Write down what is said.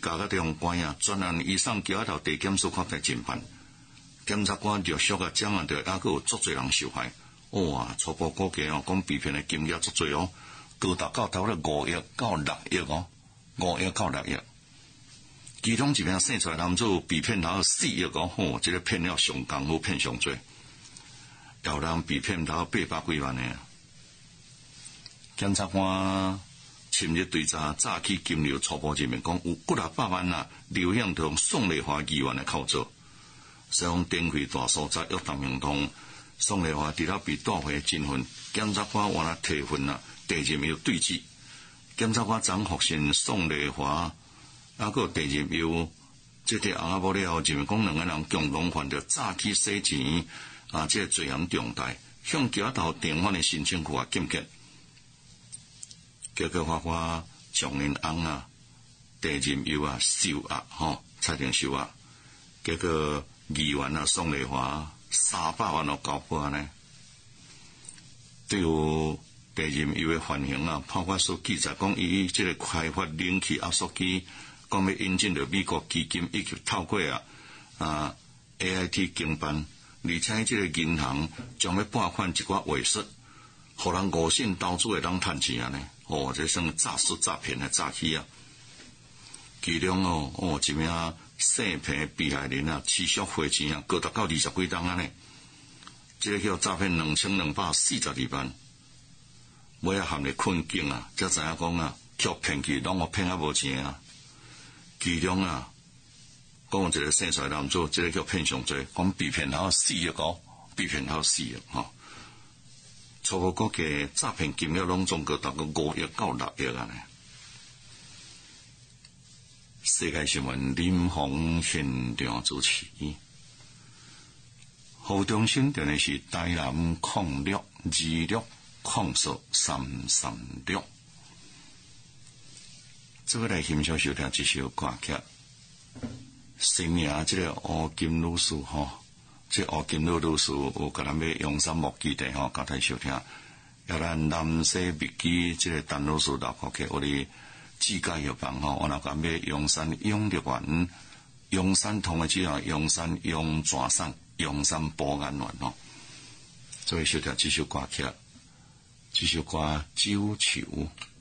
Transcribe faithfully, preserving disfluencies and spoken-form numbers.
加个地方关啊，专案以上桥头地检署发在侦办，检察官陆续啊掌握到，还佫有足侪人受害。哇，初步估计哦，讲被骗的金额足侪哦，高达到头了五亿到六亿哦，五亿到六亿。其中一名生出来男子被骗头四亿哦，吼，这个骗了上功夫骗上多，有人被骗头八百几万的。检察官深入调查诈欺金流，初步认明讲有几六百万啊，流向同宋丽华议员的口座，使用电费大所在约谈明通。宋丽华除了被带回侦讯，检察官换了提讯啊，第二又对质。检察官曾发现宋丽华，啊，个第二又这个阿无了后，认为讲两个人共同犯着诈欺洗钱啊，这个罪行重大，向桥头电话的申请区啊检举。结果法官蒋仁安啊，第二又啊受压吼，裁定受压。结果议员啊宋丽华。三百万都交拨呢，对于第二伊的反应啊，判决书记载讲，伊这个开发冷气压缩机，讲要引进到美国基金，以及透过啊啊 A I T 经办，而且这个银行将要拨款一寡话术，互人误信投资的人趁钱啊呢，哦，这算诈术诈骗的诈欺啊。其中哦哦一名性平被害人啊，持续汇钱啊，高达到二十几档啊呢。这个叫诈骗两千两百四十二万，尾啊含咧困境啊，才知影讲啊，却骗去拢我骗啊无钱啊。其中啊，讲有一个生出来男子，这个叫骗上罪，讲被骗后四亿高，被骗后四亿吼。初步估计诈骗金额拢总高达个五亿到六亿啊呢。世界新闻林鸿现场主持，胡中心电的是台南控六二六控数三三六。这个来欣赏收听这首歌曲，生命这个吴金女士吼，这吴金女女士有甲咱要用心木基地吼，甲大家收听。要咱南西笔记这个陈女士老歌曲，我哋。自家药房吼，我那讲要用山用力丸，用山同的之后，用山用转山，用山保安丸吼。作为收听这首歌曲，这首歌《九球》。